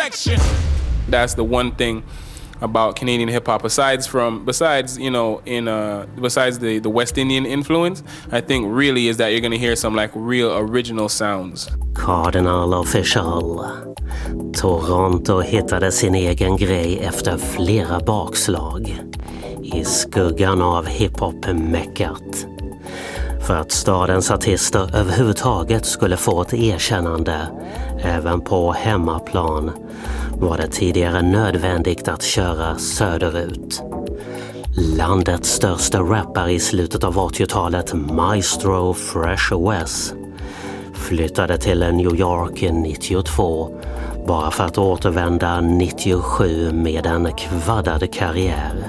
action. That's the one thing about Canadian hip hop besides the West Indian influence, I think really is that you're going to hear some like real original sounds. Cardinal Offishall. Toronto hittade sin egen grej efter flera bakslag i skuggan av hiphop-meckat. För att stadens artister överhuvudtaget skulle få ett erkännande även på hemmaplan var det tidigare nödvändigt att köra söderut. Landets största rappare i slutet av 80-talet, Maestro Fresh Wes, flyttade till New York 92 bara för att återvända 97 med en kvaddad karriär.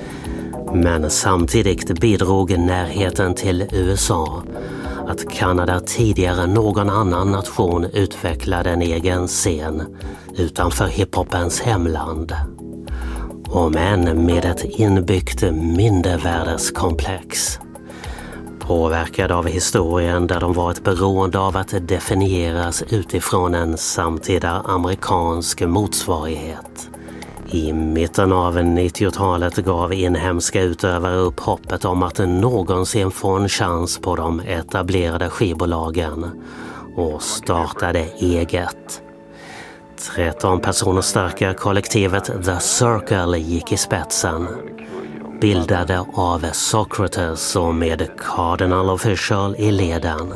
Men samtidigt bidrog närheten till USA att Kanada tidigare än någon annan nation utvecklade en egen scen utanför hiphopens hemland. Om än med ett inbyggt mindervärdeskomplex. Påverkad av historien där de varit beroende av att definieras utifrån en samtida amerikansk motsvarighet. I mitten av 90-talet gav inhemska utövare upp hoppet om att någonsin få en chans på de etablerade skivbolagen och startade eget. 13 personer starka kollektivet The Circle gick i spetsen, bildade av Socrates och med Cardinal Offishall i leden.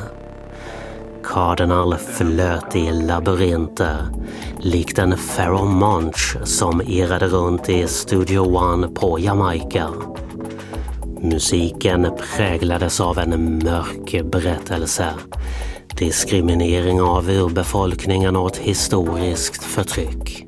Cardinal flöt i labyrinter, likt en Pharoah Monch som irrade runt i Studio One på Jamaica. Musiken präglades av en mörk berättelse, diskriminering av urbefolkningen och ett historiskt förtryck.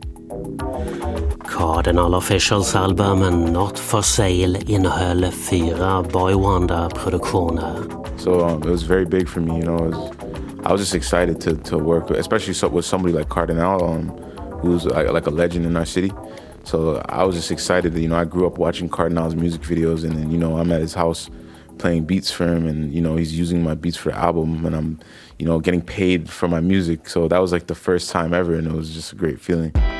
Cardinal Offishalls album Not For Sale innehöll 4 Boy Wonder-produktioner. So it was very big for me, you know. I was just excited to work, especially with somebody like Cardinal, who's like a legend in our city. So I was just excited that, you know, I grew up watching Cardinal's music videos, and then, you know, I'm at his house playing beats for him, and, you know, he's using my beats for the album, and I'm, you know, getting paid for my music. So that was like the first time ever, and it was just a great feeling.